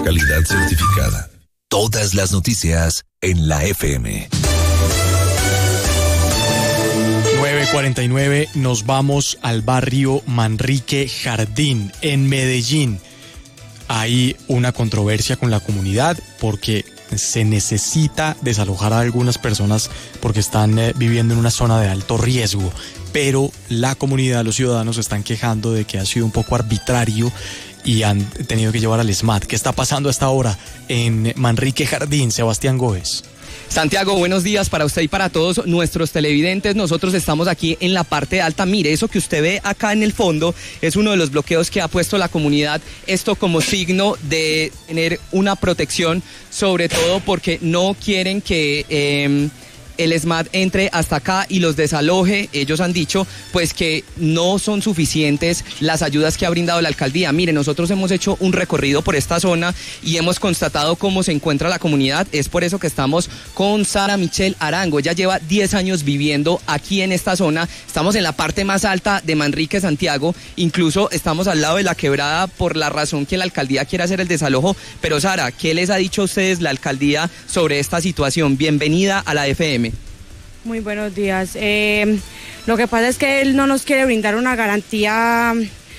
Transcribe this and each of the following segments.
Calidad certificada. Todas las noticias en la FM. 9:49, nos vamos al barrio Manrique Jardín, en Medellín. Hay una controversia con la comunidad porque se necesita desalojar a algunas personas porque están viviendo en una zona de alto riesgo, pero la comunidad, los ciudadanos, se están quejando de que ha sido un poco arbitrario y han tenido que llevar al SMAT. ¿Qué está pasando hasta ahora en Manrique Jardín? Sebastián Gómez. Santiago, buenos días para usted y para todos nuestros televidentes. Nosotros estamos aquí en la parte alta. Mire, eso que usted ve acá en el fondo es uno de los bloqueos que ha puesto la comunidad. Esto como signo de tener una protección, sobre todo porque no quieren que el SMAT entre hasta acá y los desaloje. Ellos han dicho pues que no son suficientes las ayudas que ha brindado la alcaldía. Mire, nosotros hemos hecho un recorrido por esta zona y hemos constatado cómo se encuentra la comunidad. Es por eso que estamos con Sara Michelle Arango. Ella lleva 10 años viviendo aquí en esta zona. Estamos en la parte más alta de Manrique, Santiago. Incluso estamos al lado de la quebrada por la razón que la alcaldía quiere hacer el desalojo. Pero Sara, ¿qué les ha dicho a ustedes la alcaldía sobre esta situación? Bienvenida a la FM. Muy buenos días. Lo que pasa es que él no nos quiere brindar una garantía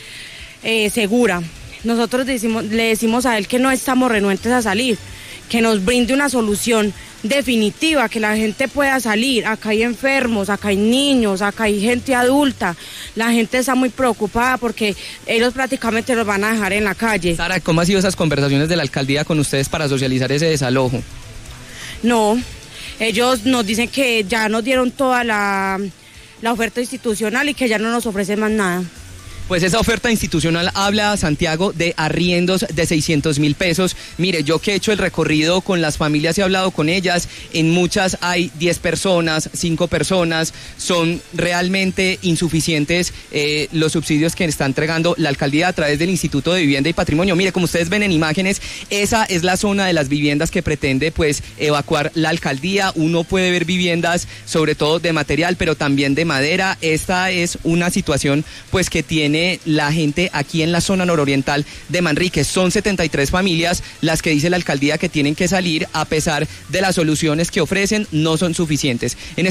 segura. Nosotros le decimos a él que no estamos renuentes a salir, que nos brinde una solución definitiva, que la gente pueda salir. Acá hay enfermos, acá hay niños, acá hay gente adulta. La gente está muy preocupada porque ellos prácticamente los van a dejar en la calle. Sara, ¿cómo han sido esas conversaciones de la alcaldía con ustedes para socializar ese desalojo? No. Ellos nos dicen que ya nos dieron toda la oferta institucional y que ya no nos ofrecen más nada. Pues esa oferta institucional habla, Santiago, de arriendos de 600.000 pesos. Mire, yo que he hecho el recorrido con las familias y he hablado con ellas, en muchas hay 10 personas, 5 personas, son realmente insuficientes los subsidios que está entregando la alcaldía a través del Instituto de Vivienda y Patrimonio. Mire, como ustedes ven en imágenes, esa es la zona de las viviendas que pretende pues evacuar la alcaldía. Uno puede ver viviendas sobre todo de material, pero también de madera. Esta es una situación pues que tiene la gente aquí en la zona nororiental de Manrique. Son 73 familias las que dice la alcaldía que tienen que salir, a pesar de las soluciones que ofrecen, no son suficientes.